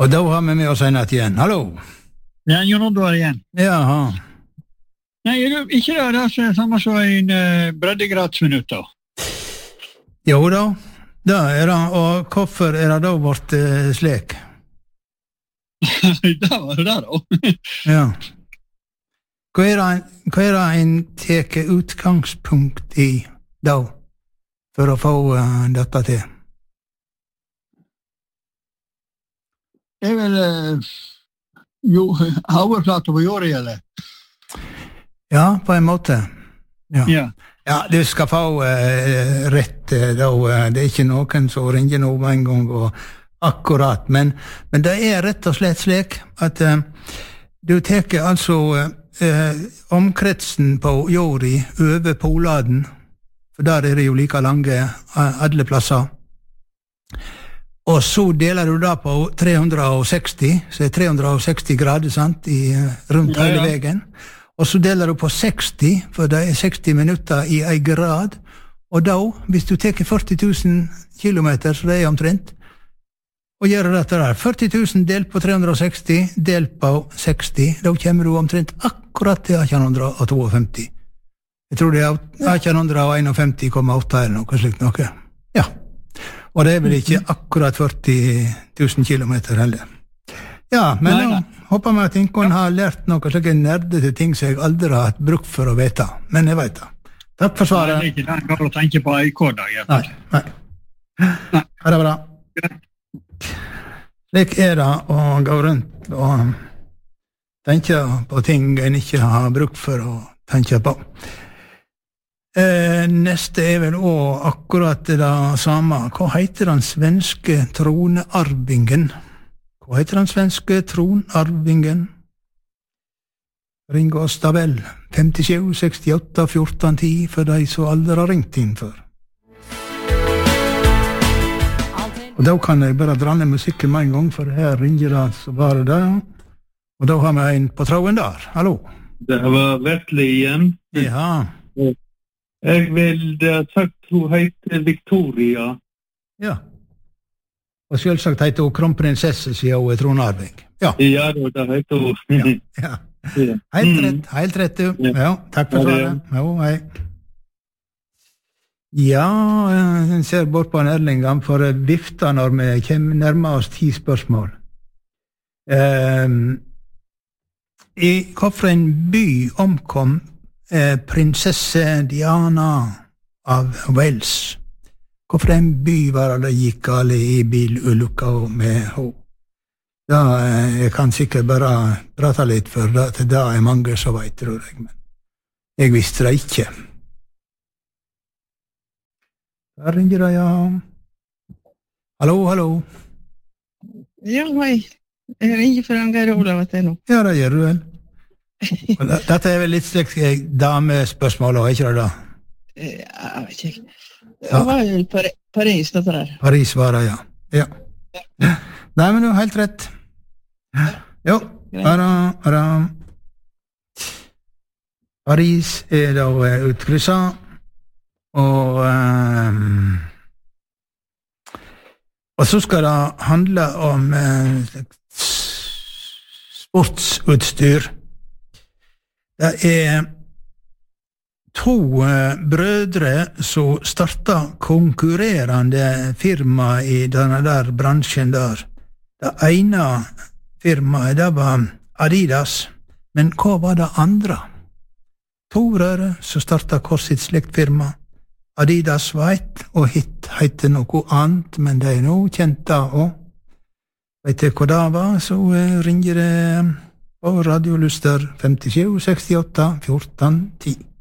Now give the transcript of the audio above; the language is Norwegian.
Og da har vi med oss en igjen. Hallo? Ja, Jon Oddvar igjen. Jaha. Nei, ikke det som er samme som en breddegradsminutter. Jo da, det er det. Og hvorfor er det da vårt slik? Det var det da. Ja. Hva er det en teker utgangspunkt i da, for å få dette til? Det er vel overflate på jorda, eller? Ja, på en måte. Ja. Ja, Du skal få rett da. Det er ikke noen som ringer nå med en gang og akkurat, men det er rett og slett slik at du teker altså omkretsen på jorda over poladen, for der er det jo like lange alle plasser. Og så deler du da på 360, så er 360 grader, sant, rundt hele veien. Og så deler du på 60, for det er 60 minutter i en grad. Og da, hvis du teker 40 000 kilometer, så det er omtrent, og gjør dette der, 40 000 delt på 360, delt på 60, da kommer du omtrent akkurat til 1852. Jeg tror det er 1851,8 eller noe slikt noe. Ja. Og det er vel ikke akkurat 40 000 kilometer heller. Ja, men nå håper vi at ingen har lært noe slike nerdete ting som jeg aldri har hatt bruk for å vite. Men jeg vet det. Takk for svaret. Det er ikke den kan du tenke på i kodag. Nei. Ha det bra. Slik er det å gå rundt og tenke på ting en ikke har bruk for å tenke på. Neste er vel også akkurat det samme. Hva heter den svenske tronarvingen? Ring oss da vel. 57 68 14 10 for de som aldri har ringt inn før. Og da kan jeg bare dra ned musikken med en gang, for her ringer det så bare det. Og da har vi en på tråden der. Hallo? Det var Vetle igjen. Ja. Jeg vil sagt hun heter Victoria. Ja. Og selvsagt heter hun kronprinsesse, siden hun er tronarving. Ja. Ja, det heter hun. Ja. Helt rett du. Ja, takk for svaret. Jo, hei. Ja, jeg ser bort på en Erling, han får vifta når vi kommer nærmere oss 10 spørsmål. I hvilken by omkom prinsesse Diana av Wales? Hvilken by var det gikk alle i bilulykka med henne? Da jeg kan sikkert bare prate litt, for det er mange som vet, tror jeg, men jeg visste det ikke. Der ringer det, ja. Hallo. Ja, hei. Jeg ringer for Geir Olav at det nå. Ja, det gjør du vel. Dette er vel litt slik damespørsmål, ikke det da? Jeg vet ikke. Det var jo Paris, dette der. Paris var det, ja. Nei, men du har helt rett. Jo, bare. Paris er da utkrysset, og så skal det handle om sportsutstyr. Det er 2 brødre som startet konkurrerende firma i denne der bransjen der. Det ene firmaet, det var Adidas, men hva var det andre? 2 brødre som startet hver sitt slikt firma. Adidas var ett, og hit heter noe annet, men det er nå kjent da også. Vet du hva det var, så ringer det på Radio Luster 57 68 14 10.